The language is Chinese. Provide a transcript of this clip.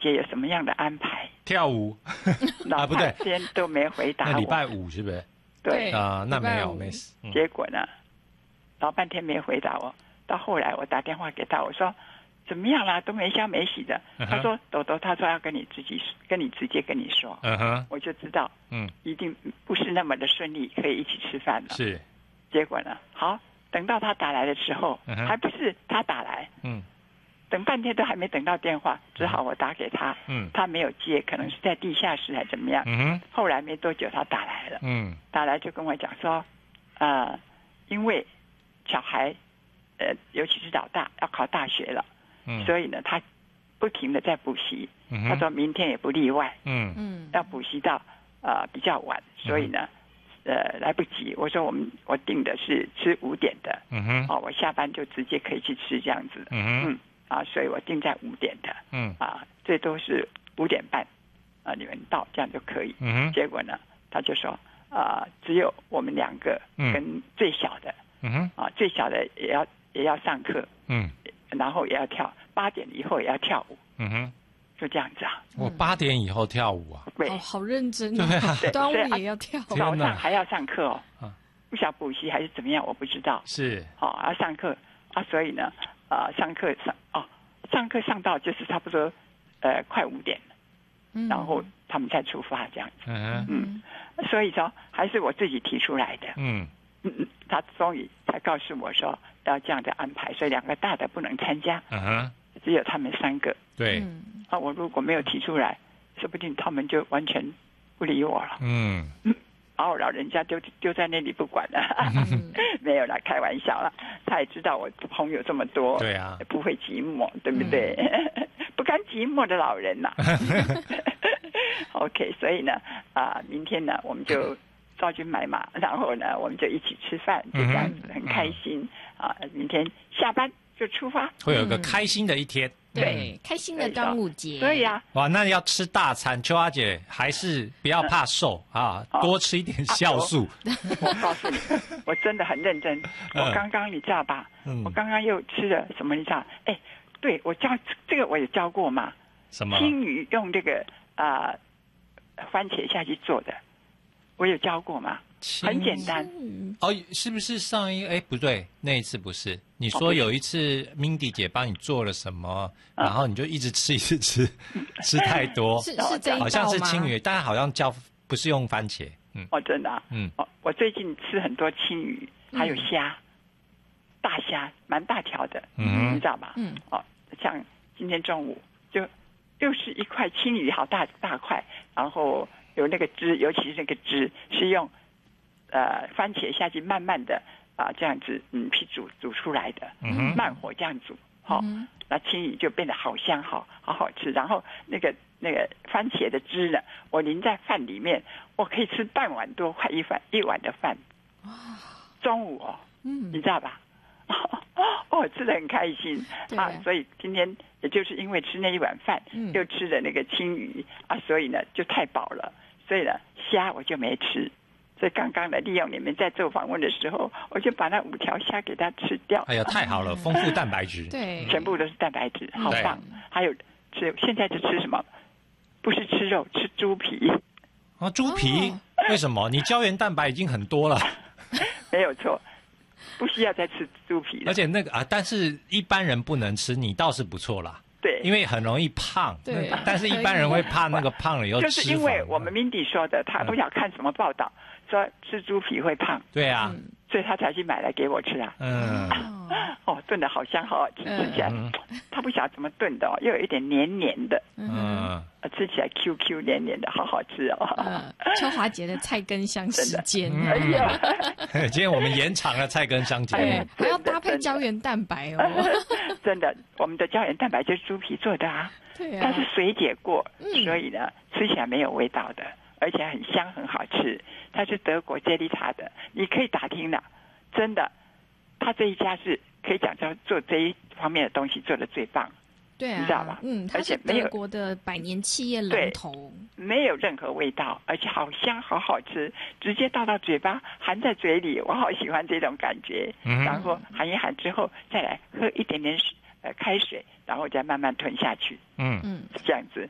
节有什么样的安排？ 跳舞老不对， 半天都没回答我。 那礼拜5是不是？ 对啊，那没有没事。 结果呢，老半天没回答我。到后来我打电话给他，我说怎么样啦？都没消没息的。他说豆豆，他说要跟你直接跟你说。我就知道，一定不是那么的顺利，可以一起吃饭了。 是。 结果呢，好，等到他打来的时候，还不是他打来。等半天都还没等到电话，只好我打给他。他没有接，可能是在地下室还怎么样。后来没多久他打来了。打来就跟我讲说，因为小孩。尤其是老大要考大学了，所以呢，他不停的在补习。他说明天也不例外。要补习到比较晚，所以呢，来不及。我说我定的是吃5点的。我下班就直接可以去吃这样子。所以我定在5点的。最多是5点半你们到这样就可以。结果呢，他就说只有我们2个跟最小的。最小的也要上课，然后也要跳，8点以后也要跳舞，就这样子啊。 我8点以后跳舞啊， 对， 好认真啊。 对，端午也要跳， 早上还要上课哦。不晓得补习还是怎么样，我不知道。 是， 要上课所以呢，上课上到就是差不多快5点了，然后他们才出发这样子。所以说还是我自己提出来的。他终于才告诉我说要这样的安排，所以2个大的不能参加，只有他们3个。 对， 我如果没有提出来，说不定他们就完全不理我了。然后老人家就丢在那里不管了。没有啦，开玩笑啦。他也知道我朋友这么多， 对啊， 不会寂寞，对不对？不甘寂寞的老人呐。OK， 所以呢，明天呢，我们就。照军买马，然后呢，我们就一起吃饭，就这样子，很开心明天下班就出发， 会有个开心的一天。 对，开心的端午节。 对呀， 哇，那要吃大餐，秋花姐还是不要怕瘦多吃一点酵素。 我告诉你，我真的很认真。我刚刚你知道吧？我刚刚又吃了什么？你知道？对，我教这个我也教过嘛。 什么？ 青鱼用这个番茄下去做的。我有教过吗？很简单。 是不是上一不对，那一次不是。你说有一次 Mindy 姐帮你做了什么，然后你就一直吃吃太多。 是这一道吗？ 好像是青鱼，但好像不是用番茄。 真的我最近吃很多青鱼，还有虾，大虾蛮大条的，你知道吧？像今天中午又是一块青鱼，好大块，然后。有那个汁，尤其是那个汁是用番茄下去慢慢的这样子去煮出来的，慢火这样煮，那青鱼就变得好香，好吃。然后那个番茄的汁呢，我淋在饭里面，我可以吃半碗多，快一碗的饭。中午你知道吧？吃得很开心所以今天也就是因为吃那一碗饭，又吃了那个青鱼所以呢就太饱了。所以呢，虾我就没吃。所以刚刚的利用你们在做访问的时候，我就把那5条虾给它吃掉。 哎呀，太好了，丰富蛋白质。 对， 全部都是蛋白质，好棒。还有现在是吃什么？不是吃肉，吃猪皮。 猪皮？为什么？你胶原蛋白已经很多了。 没有错，不需要再吃猪皮了。 而且那个但是一般人不能吃，你倒是不错啦。 对， 因为很容易胖。 对， 但是一般人会怕那个胖了以后脂肪。 就是因为我们 Mindy 说的，他不晓得看什么报道说吃猪皮会胖。 对啊， 所以他才去买来给我吃啊。炖的好香，好好吃，吃起来他不晓得怎么炖的又有一点黏黏的。吃起来 QQ 黏黏的，好好吃秋华姐的菜根香时间。 今天我们延长了菜根香节目， 还要搭配胶原蛋白真的，我们的胶原蛋白就是猪皮做的对它是水解过，所以呢吃起来没有味道的，而且很香，很好吃。它是德国杰利塔的，你可以打听的，真的，他这一家是可以讲叫做这一方面的东西做的最棒。 对啊， 你知道吧？ 它是德国的100年企业龙头， 没有任何味道，而且好香，好好吃，直接倒到嘴巴，含在嘴里，我好喜欢这种感觉。然后含一含之后，再来喝一点点开水，然后再慢慢吞下去。是这样子。